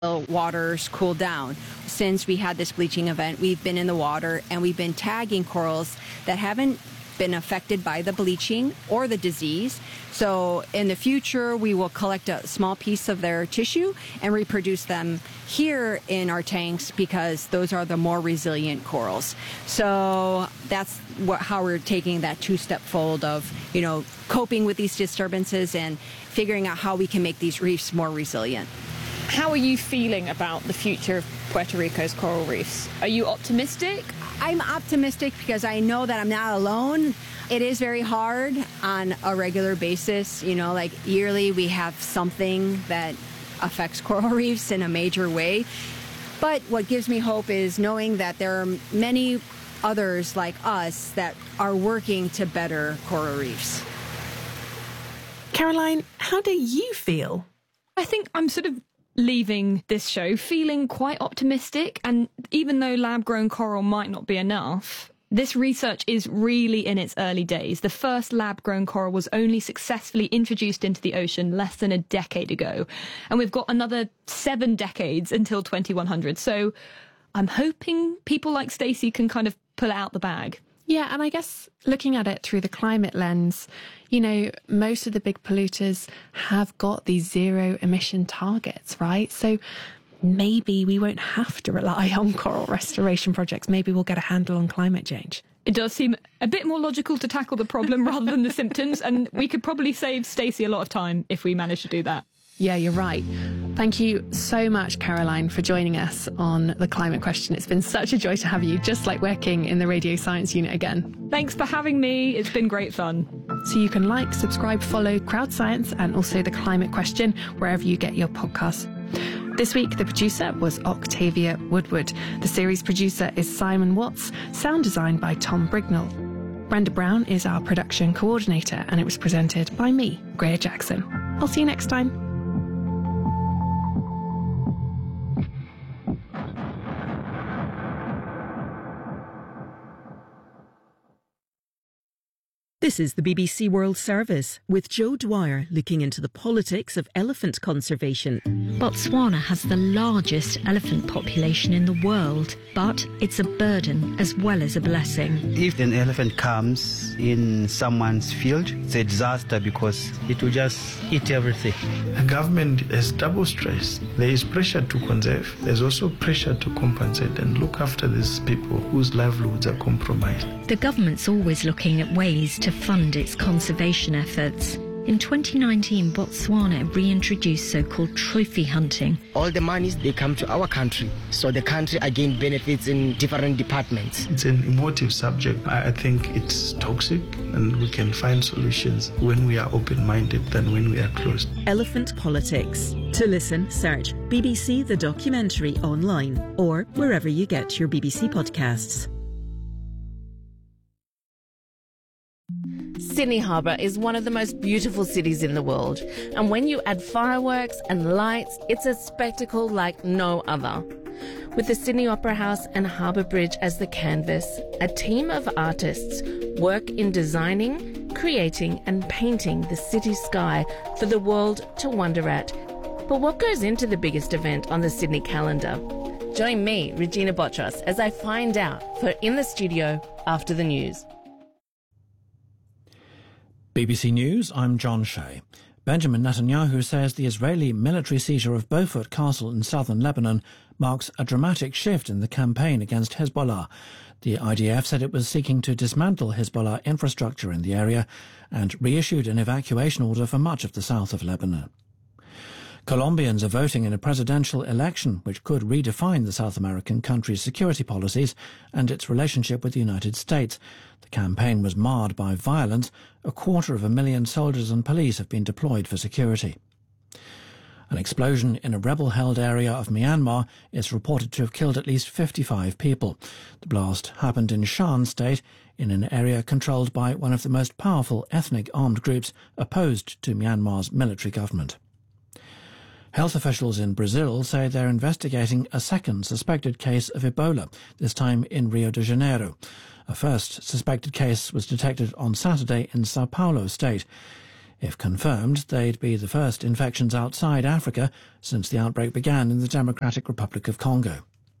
the waters cool down. Since we had this bleaching event, we've been in the water and we've been tagging corals that haven't been affected by the bleaching or the disease. So in the future, we will collect a small piece of their tissue and reproduce them here in our tanks because those are the more resilient corals. So that's how we're taking that two-step fold of, coping with these disturbances and figuring out how we can make these reefs more resilient. How are you feeling about the future of Puerto Rico's coral reefs? Are you optimistic? I'm optimistic because I know that I'm not alone. It is very hard on a regular basis. Yearly we have something that affects coral reefs in a major way. But what gives me hope is knowing that there are many others like us that are working to better coral reefs. Caroline, how do you feel? I think I'm sort of leaving this show feeling quite optimistic, and even though lab-grown coral might not be enough, this research is really in its early days. The first lab-grown coral was only successfully introduced into the ocean less than a decade ago, and we've got another 7 decades until 2100. So I'm hoping people like Stacey can kind of pull it out the bag. Yeah, and I guess looking at it through the climate lens, most of the big polluters have got these zero emission targets, right? So maybe we won't have to rely on coral restoration projects. Maybe we'll get a handle on climate change. It does seem a bit more logical to tackle the problem rather than the symptoms, and we could probably save Stacey a lot of time if we manage to do that. Yeah, you're right. Thank you so much, Caroline, for joining us on The Climate Question. It's been such a joy to have you, just like working in the Radio Science Unit again. Thanks for having me. It's been great fun. So you can subscribe, follow Crowd Science and also The Climate Question wherever you get your podcasts. This week, the producer was Octavia Woodward. The series producer is Simon Watts. Sound design by Tom Brignall. Brenda Brown is our production coordinator, and it was presented by me, Greer Jackson. I'll see you next time. This is the BBC World Service, with Joe Dwyer looking into the politics of elephant conservation. Botswana has the largest elephant population in the world, but it's a burden as well as a blessing. If an elephant comes in someone's field, it's a disaster because it will just eat everything. The government has double stress. There is pressure to conserve. There's also pressure to compensate and look after these people whose livelihoods are compromised. The government's always looking at ways to fund its conservation efforts. In 2019, Botswana reintroduced so-called trophy hunting. All the monies, they come to our country, so the country again benefits in different departments. It's an emotive subject. I think it's toxic, and we can find solutions when we are open-minded than when we are closed. Elephant Politics. To listen, search BBC The Documentary online or wherever you get your BBC podcasts. Sydney Harbour is one of the most beautiful cities in the world, and when you add fireworks and lights, it's a spectacle like no other. With the Sydney Opera House and Harbour Bridge as the canvas, a team of artists work in designing, creating and painting the city sky for the world to wonder at. But what goes into the biggest event on the Sydney calendar? Join me, Regina Botros, as I find out for In the Studio After the News. BBC News, I'm John Shea. Benjamin Netanyahu says the Israeli military seizure of Beaufort Castle in southern Lebanon marks a dramatic shift in the campaign against Hezbollah. The IDF said it was seeking to dismantle Hezbollah infrastructure in the area and reissued an evacuation order for much of the south of Lebanon. Colombians are voting in a presidential election which could redefine the South American country's security policies and its relationship with the United States. The campaign was marred by violence. 250,000 soldiers and police have been deployed for security. An explosion in a rebel-held area of Myanmar is reported to have killed at least 55 people. The blast happened in Shan State, in an area controlled by one of the most powerful ethnic armed groups opposed to Myanmar's military government. Health officials in Brazil say they're investigating a second suspected case of Ebola, this time in Rio de Janeiro. A first suspected case was detected on Saturday in Sao Paulo state. If confirmed, they'd be the first infections outside Africa since the outbreak began in the Democratic Republic of Congo.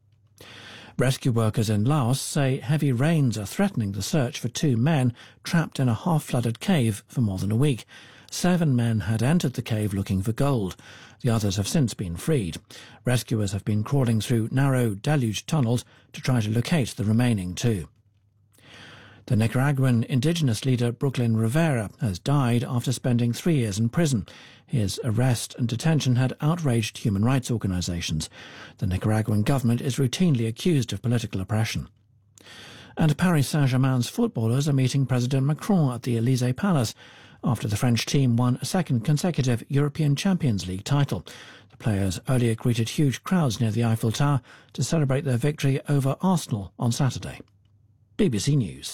Rescue workers in Laos say heavy rains are threatening the search for 2 men trapped in a half-flooded cave for more than a week. 7 men had entered the cave looking for gold. The others have since been freed. Rescuers have been crawling through narrow, deluged tunnels to try to locate the remaining 2. The Nicaraguan indigenous leader Brooklyn Rivera has died after spending 3 years in prison. His arrest and detention had outraged human rights organisations. The Nicaraguan government is routinely accused of political oppression. And Paris Saint-Germain's footballers are meeting President Macron at the Élysée Palace after the French team won a second consecutive European Champions League title. The players earlier greeted huge crowds near the Eiffel Tower to celebrate their victory over Arsenal on Saturday. BBC News.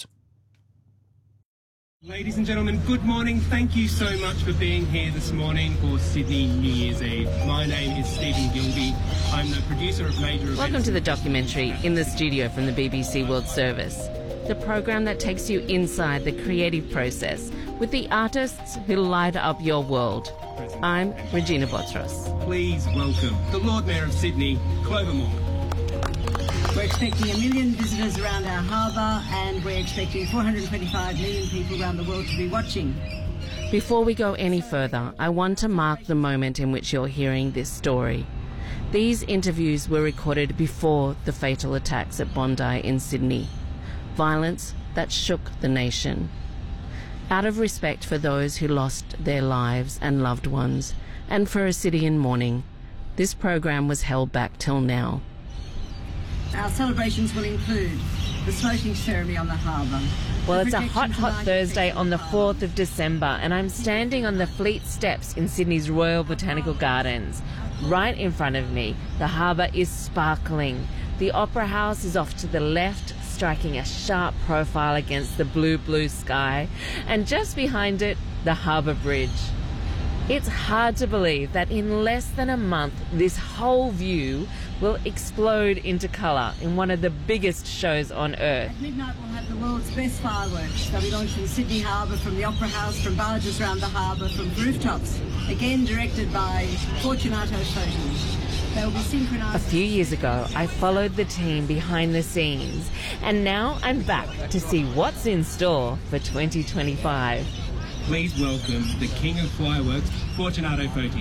Ladies and gentlemen, good morning. Thank you so much for being here this morning for Sydney New Year's Eve. My name is Stephen Gilby. I'm the producer of Major Events. Welcome to the documentary In the Studio from the BBC World Service, the program that takes you inside the creative process with the artists who light up your world. I'm Regina Botros. Please welcome the Lord Mayor of Sydney, Clover Moore. We're expecting 1 million visitors around our harbour, and we're expecting 425 million people around the world to be watching. Before we go any further, I want to mark the moment in which you're hearing this story. These interviews were recorded before the fatal attacks at Bondi in Sydney. Violence that shook the nation. Out of respect for those who lost their lives and loved ones, and for a city in mourning, this program was held back till now. Our celebrations will include the floating ceremony on the harbour. Well, it's a hot Thursday on the 4th of December, and I'm standing on the Fleet Steps in Sydney's Royal Botanical Gardens. Right in front of me, the harbour is sparkling. The Opera House is off to the left, striking a sharp profile against the blue sky, and just behind it, the Harbour Bridge. It's hard to believe that in less than a month, this whole view will explode into colour in one of the biggest shows on earth. At midnight we'll have the world's best fireworks. They'll be launched from Sydney Harbour, from the Opera House, from barges around the harbour, from rooftops. Again directed by Fortunato Foti. They'll be synchronised. A few years ago, I followed the team behind the scenes, and now I'm back to see what's in store for 2025. Please welcome the King of Fireworks, Fortunato Foti.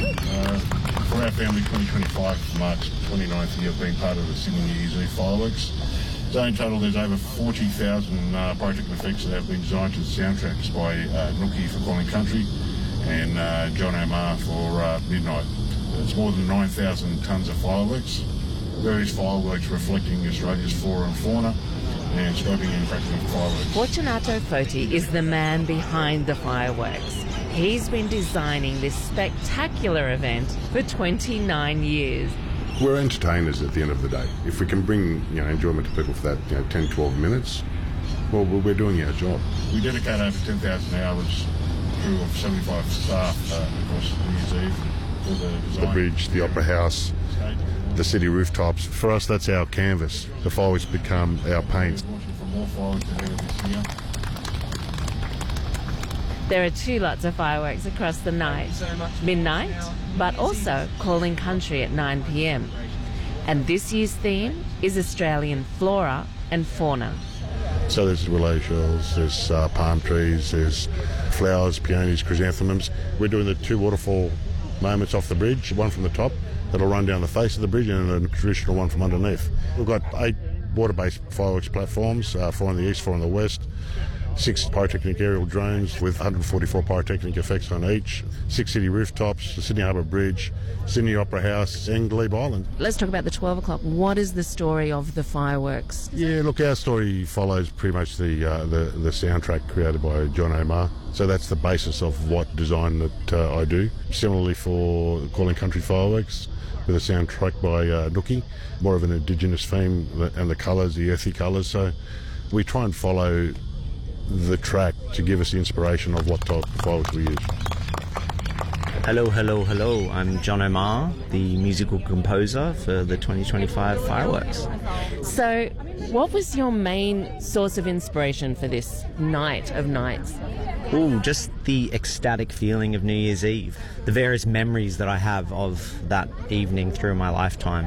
For our family, 2025 marks the 29th year of being part of the Sydney New Year's Eve fireworks. So in total, there's over 40,000 pyrotechnic effects that have been designed to the soundtracks by Nookie for Calling Country and John O'Mar for Midnight. It's more than 9,000 tonnes of fireworks. Various fireworks reflecting Australia's flora and fauna, and scoping and cracking of fireworks. Fortunato Foti is the man behind the fireworks. He's been designing this spectacular event for 29 years. We're entertainers at the end of the day. If we can bring enjoyment to people for that 10, 12 minutes, well, we're doing our job. We dedicate over 10,000 hours, crew of 75 staff across New Year's Eve for the design. The bridge, the Opera House, the city rooftops. For us, that's our canvas. The fireworks become our paint. There are 2 lots of fireworks across the night. Midnight, but also Calling Country at 9 p.m. And this year's theme is Australian flora and fauna. So there's willow shells, there's palm trees, there's flowers, peonies, chrysanthemums. We're doing the 2 waterfall moments off the bridge, one from the top that'll run down the face of the bridge and a traditional one from underneath. We've got 8 water-based fireworks platforms, 4 in the east, 4 in the west, 6 pyrotechnic aerial drones with 144 pyrotechnic effects on each, 6 city rooftops, the Sydney Harbour Bridge, Sydney Opera House and Glebe Island. Let's talk about the 12 o'clock. What is the story of the fireworks? Yeah, look, our story follows pretty much the soundtrack created by John O'Mar. So that's the basis of what design that I do. Similarly for Calling Country fireworks, with a soundtrack by Nookie, more of an indigenous theme, and the colours, the earthy colours. So we try and follow the track to give us the inspiration of what type of fireworks we use. Hello, hello, hello. I'm John O'Marr, the musical composer for the 2025 fireworks. So, what was your main source of inspiration for this night of nights? Oh, just the ecstatic feeling of New Year's Eve. The various memories that I have of that evening through my lifetime.